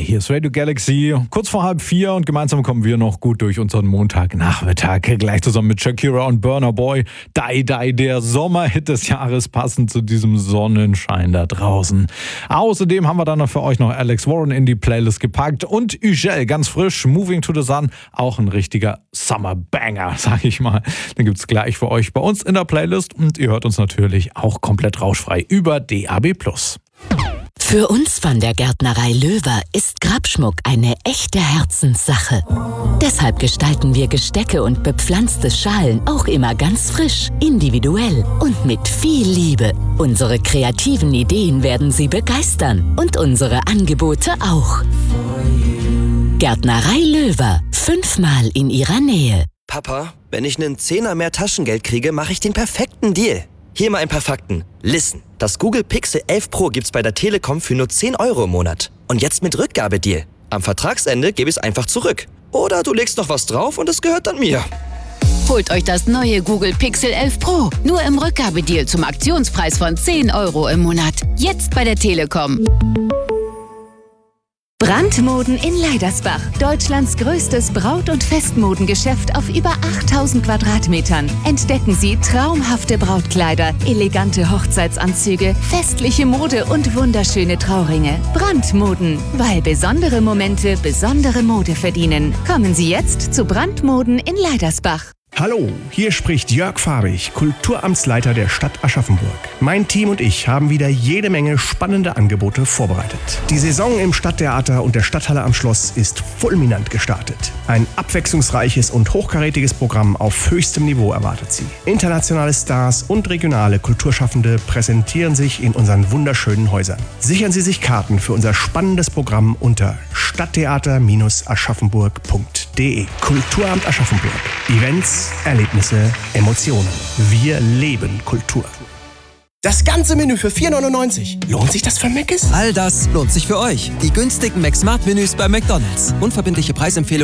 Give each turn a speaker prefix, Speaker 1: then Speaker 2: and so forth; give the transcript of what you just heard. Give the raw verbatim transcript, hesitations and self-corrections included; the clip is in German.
Speaker 1: Hier ist Radio Galaxy, kurz vor halb vier und gemeinsam kommen wir noch gut durch unseren Montagnachmittag. Gleich zusammen mit Shakira und Burna Boy. Die Die, der Sommerhit des Jahres, passend zu diesem Sonnenschein da draußen. Außerdem haben wir dann noch für euch noch Alex Warren in die Playlist gepackt und Ugel, ganz frisch, Moving to the Sun, auch ein richtiger Summer-Banger, sag ich mal. Den gibt's gleich für euch bei uns in der Playlist und ihr hört uns natürlich auch komplett rauschfrei über D A B plus.
Speaker 2: Für uns von der Gärtnerei Löwer ist Grabschmuck eine echte Herzenssache. Deshalb gestalten wir Gestecke und bepflanzte Schalen auch immer ganz frisch, individuell und mit viel Liebe. Unsere kreativen Ideen werden Sie begeistern und unsere Angebote auch. Gärtnerei Löwer, fünfmal in Ihrer Nähe.
Speaker 3: Papa, wenn ich einen Zehner mehr Taschengeld kriege, mache ich den perfekten Deal. Hier mal ein paar Fakten. Listen, das Google Pixel elf Pro gibt's bei der Telekom für nur zehn Euro im Monat. Und jetzt mit Rückgabedeal. Am Vertragsende gebe ich es einfach zurück. Oder du legst noch was drauf und es gehört dann mir.
Speaker 4: Holt euch das neue Google Pixel elf Pro. Nur im Rückgabedeal zum Aktionspreis von zehn Euro im Monat. Jetzt bei der Telekom.
Speaker 5: Brandmoden in Leidersbach. Deutschlands größtes Braut- und Festmodengeschäft auf über achttausend Quadratmetern. Entdecken Sie traumhafte Brautkleider, elegante Hochzeitsanzüge, festliche Mode und wunderschöne Trauringe. Brandmoden, weil besondere Momente besondere Mode verdienen. Kommen Sie jetzt zu Brandmoden in Leidersbach.
Speaker 6: Hallo, hier spricht Jörg Fahrig, Kulturamtsleiter der Stadt Aschaffenburg. Mein Team und ich haben wieder jede Menge spannende Angebote vorbereitet. Die Saison im Stadttheater und der Stadthalle am Schloss ist fulminant gestartet. Ein abwechslungsreiches und hochkarätiges Programm auf höchstem Niveau erwartet Sie. Internationale Stars und regionale Kulturschaffende präsentieren sich in unseren wunderschönen Häusern. Sichern Sie sich Karten für unser spannendes Programm unter stadttheater aschaffenburg punkt de. Kulturamt Aschaffenburg. Events, Erlebnisse, Emotionen. Wir leben Kultur.
Speaker 7: Das ganze Menü für vier neunundneunzig. Lohnt sich das für Mc's?
Speaker 8: All das lohnt sich für euch. Die günstigen Mac Smart Menüs bei McDonald's. Unverbindliche Preisempfehlung